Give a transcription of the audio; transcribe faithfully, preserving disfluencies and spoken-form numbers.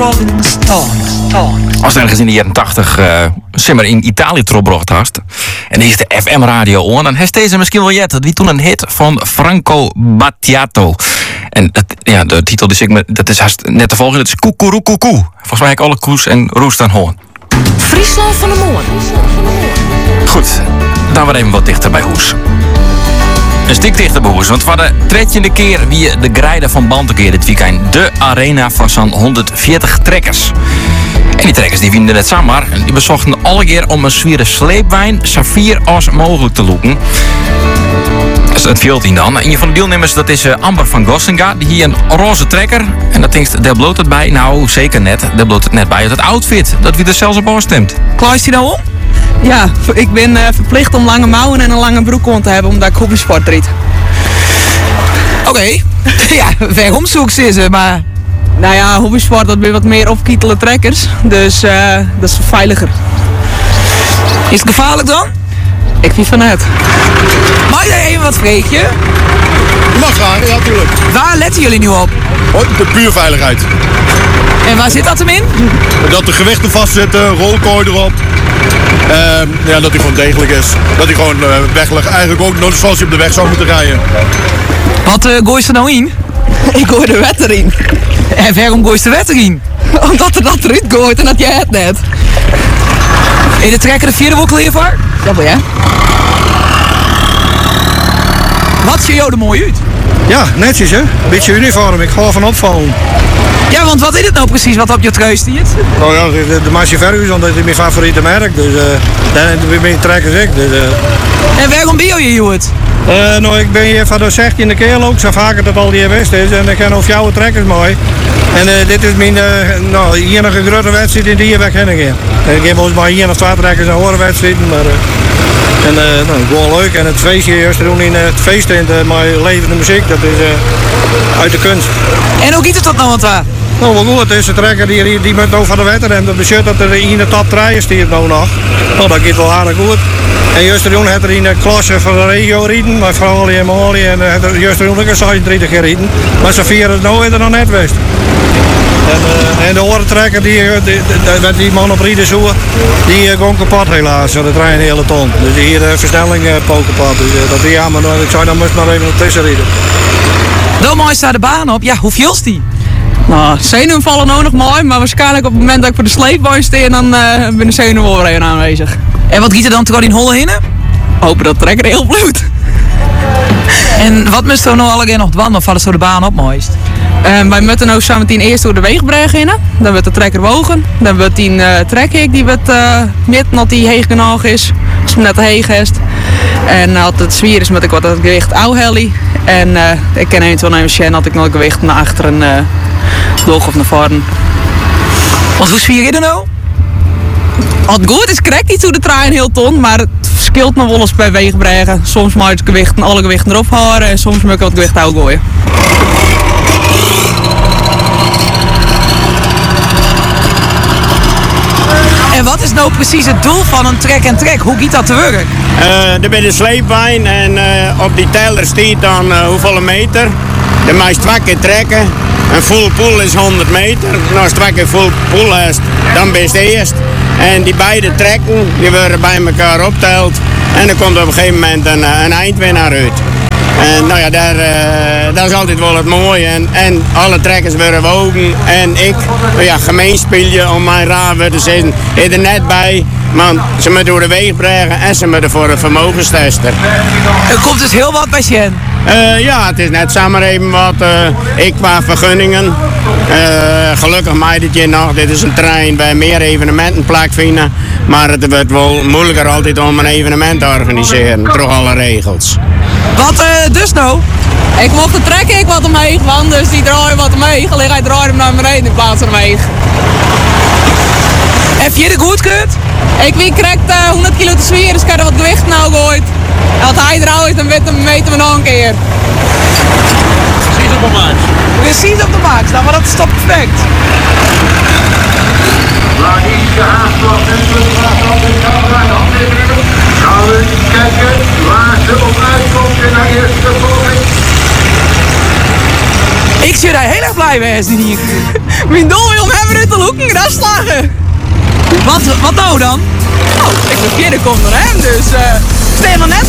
Als er ergens in de jaren tachtig uh, simmer in Italië teruggebracht hast en die is de F M-radio on, dan heeft deze misschien wel jet. Dat was toen een hit van Franco Battiato. En het, ja, de titel die ik me, dat is haast net de volgende. Het is Koekoeroekoekoe. Volgens mij heb ik alle koes en roest aan hoorn. Friesland van de Moor. Goed, dan weer even wat dichter bij Hoes. Een stuk dichter bij Hoes, want voor de tredtiende keer wie de Grijde van Bantekeer dit weekend de arena van zo'n honderdveertig trekkers. En die trekkers die vinden het samen en die bezochten alle keer om een zwieren sleepwijn zo vier als mogelijk te loeken. Het veeltien dan. Een van de deelnemers dat is uh, Amber van Gossinga. Die hier een roze trekker. En dat denkt, daar bloot het bij. Nou, zeker net. Daar bloot het net bij. Het outfit, dat wie er zelfs op aanstemt. Klaast hij nou om? Ja, ik ben uh, verplicht om lange mouwen en een lange broek om te hebben, omdat ik hobbysport riet. Oké. Okay. Ja, waarom zoek ze ze, maar... Nou ja, hobbysport, dat ben wat meer opkietelen trekkers. Dus uh, dat is veiliger. Is het gevaarlijk dan? Ik vind van het. Mag je even wat vreetje? Je mag gaan, ja, natuurlijk. Waar letten jullie nu op? Oh, de puur veiligheid. En waar zit dat hem in? Dat de gewichten vastzitten, rolkooi erop. Uh, ja, dat hij gewoon degelijk is. Dat hij gewoon uh, weglegt. Eigenlijk ook nooit zoals hij op de weg zou moeten rijden. Wat uh, gooi je er nou in? Ik gooi de wet erin. En waarom gooi je de wet erin? Omdat er dat eruit gooit en dat jij het net. In de trekker de vierde wokkel hiervoor? Ja, maar ja. Wat zie je er mooi uit? Ja, netjes hè. Beetje uniform, ik ga van opvallen. Ja, want wat is het nou precies wat op je trui staat? Nou ja, de, de Marche Verhuis, want dat is mijn favoriete merk. Dus uh, dan ben je trekkers ik. Dus, uh. En waarom ben je hier, het? Uh, nou, ik ben hier van de zestiende keer ook, zo vaker dat al die west is. En ik ken of jouw trekkers mooi. En uh, dit is mijn, uh, nou, hier nog een grote wedstrijd in die hier weg ken ik hier. En ik heb volgens mij hier nog twee trekkers en horenwedstrijden, maar... Uh, En uh, nou, gewoon leuk. En het feestje eerst te doen in uh, het feesttent, uh, maar levende muziek, dat is uh, uit de kunst. En hoe giet het tot nou wat waar? Nou, wel goed. Het is de trekker die, die, die moet nou van de wetter en dat betekent dat er in de top drie stiert nou nog. Nou, dat gaat wel aardig goed. En juist toen had er in de klasse van de regio rieden, maar vooral in Mali en uh, juist toen ook een zevenendertig keer rieden. Maar ze vieren het nou weer nog net wist. En, uh, en de horentrekker, die, die, die, die man op Rieden zoeken, die uh, gewoon kapot helaas. De trein een hele ton. Dus hier de versnelling uh, poot kapot. Dus uh, dat is jammer. Ik zou dan moest maar even op tussen rijden. Dan mooi staat de baan op. Ja, hoe veel is die? Nou, zenuwen vallen nou nog mooi, maar waarschijnlijk op het moment dat ik voor de sleepbaan sta, dan uh, ben de zenuwen wel weer aanwezig. En wat giet er dan terwijl in Holle hinnen? Hopen dat de trekker heel bloed. En wat moest er nou alle keer nog dwan of vallen zo de baan op mooist? Uh, wij moeten nou samen tien eerst door de weegbrug in. Dan wordt de trekker wogen. Dan wordt die uh, trekhek die wordt uh, met dat die heeg genoeg is. Als het net te heeg is. En als het zwier is moet ik wat het gewicht ouhelly. En uh, ik kan eventueel even zien dat ik nog gewicht naar achteren uh, door of naar voren. Want hoe zwier je er nou? Als het goed is, krijg ik niet hoe de trein heel ton, maar het verschilt nog wel eens bij weegbregen. Soms moet je het gewicht, alle gewichten erop houden en soms moet ik wat gewicht uit gooien. En wat is nou precies het doel van een trek en trek? Hoe gaat dat te werken? Uh, er ben een sleepwijn en uh, op die teller staat dan uh, hoeveel meter. Dan mag je twee keer trekken. Een full pool is honderd meter. En als je twee keer full pool hebt, dan ben je het eerst. En die beide trekken, die worden bij elkaar opgeteld. En dan komt op een gegeven moment een, een eindwinnaar uit. En nou ja, daar, uh, dat is altijd wel het mooie. En, en alle trekkers worden wogen. En ik, nou ja, gemeen spelen om mijn raar te zitten, is er net bij. Want ze moeten door de weg brengen en ze moeten voor een vermogenstester. Er komt dus heel wat bij Sjen. Uh, ja, het is net samen even wat. Uh, ik qua vergunningen. Uh, gelukkig mij dit jaar nog. Dit is een trein bij meer evenementen plaatsvinden. Maar het wordt wel moeilijker altijd om een evenement te organiseren. Door alle regels. Wat uh, dus nou? Ik mocht de trekken ik wat omheen, want dus die draaien wat omheen. Alleen hij draait hem naar beneden in plaats van omheen. Heb je de goedkeurt? Ik wie krijgt uh, honderd kilo te zwieren, dus ik heb er wat gewicht nou gooit. En als hij draait, dan meten we nog een keer. Precies op de max. Precies op de max, nou, maar dat is toch perfect. Gaan we kijken waar ze op uitkomt in haar eerste poging. Ik zie daar heel erg blij mee, is die hier. Mijn doel wil hem hebben te Wat, wat nou dan? Oh, ik ben vierde komt door hem, dus uh, steen nog net.